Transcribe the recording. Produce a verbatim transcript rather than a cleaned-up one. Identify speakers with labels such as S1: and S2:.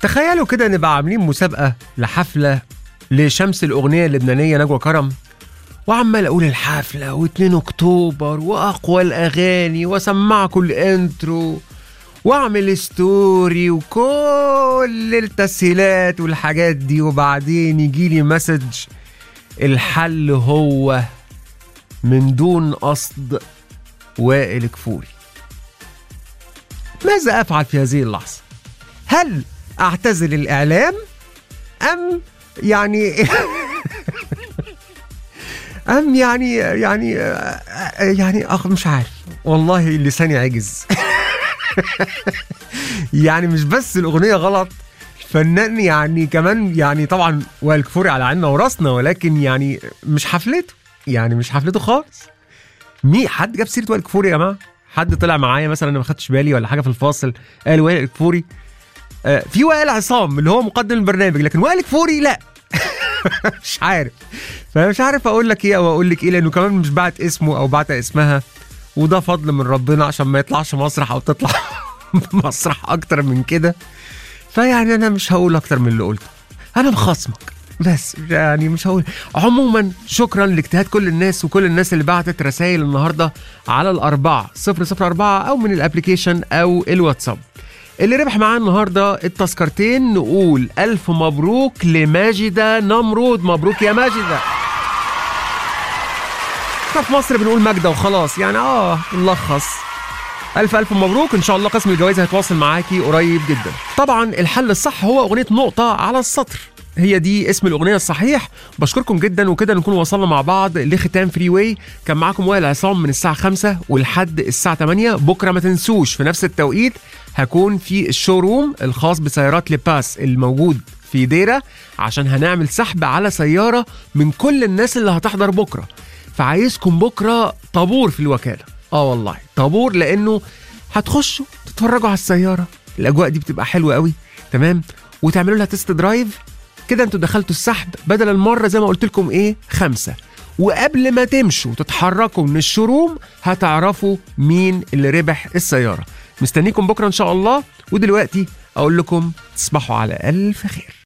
S1: تخيلوا كده نبقى عاملين مسابقة لحفلة لشمس الأغنية اللبنانية نجوى كرم، وعمال أقول الحفلة واثنين أكتوبر وأقوى الأغاني وأسمعكم الانترو وأعمل ستوري وكل التسهيلات والحاجات دي، وبعدين يجيلي مسج الحل هو من دون قصد وائل كفوري. ماذا أفعل في هذه اللحظة؟ هل أعتزل الإعلام أم يعني أم يعني يعني يعني أخ مش عارف والله، لساني عجز. يعني مش بس الأغنية غلط، الفنان يعني كمان يعني طبعا وائل كفوري على عيننا وراسنا، ولكن يعني مش حفلته، يعني مش حفلته خالص. مين حد جاب سيرة وائل كفوري يا جماعة؟ حد طلع معايا مثلا انا ما خدتش بالي ولا حاجة في الفاصل قال وائل كفوري؟ آه في وائل عصام اللي هو مقدم البرنامج، لكن وائل كفوري لا. مش عارف، فمش عارف اقول لك ايه او اقول لك ايه، لانه كمان مش بعت اسمه او بعت اسمها، وده فضل من ربنا عشان ما يطلعش مسرح او تطلع مسرح اكتر من كده. فيعني انا مش هقول اكتر من اللي قلته، انا مخصمك بس يعني مش هقول. عموما شكرا لاجتهاد كل الناس وكل الناس اللي بعتت رسائل النهارده على الأربعة صفر صفر أربعة او من الابليكيشن او الواتساب. اللي ربح معاه النهارده التذكرتين نقول الف مبروك لماجدة نمرود. مبروك يا ماجدة. احنا في مصر بنقول ماجدة وخلاص يعني اه نلخص. الف الف مبروك، ان شاء الله قسم الجوائز هيتواصل معاكي قريب جدا. طبعا الحل الصح هو اغنية نقطة على السطر، هي دي اسم الاغنيه الصحيح. بشكركم جدا، وكده نكون وصلنا مع بعض لختام فري واي. كان معاكم وائل عصام من الساعه خمسة ولحد الساعه ثمانية. بكره ما تنسوش في نفس التوقيت هكون في الشوروم الخاص بسيارات لباس الموجود في ديرة، عشان هنعمل سحب على سياره من كل الناس اللي هتحضر بكره. فعايزكم بكره طابور في الوكاله، اه والله طابور، لانه هتخشوا تتفرجوا على السياره، الاجواء دي بتبقى حلوه قوي، تمام، وتعملوا لها تيست درايف كده. انتوا دخلتوا السحب بدل المرة زي ما قلت لكم ايه خمسة، وقبل ما تمشوا تتحركوا من الشروم هتعرفوا مين اللي ربح السيارة. مستنيكم بكرة ان شاء الله. ودلوقتي اقول لكم تصبحوا على الف خير.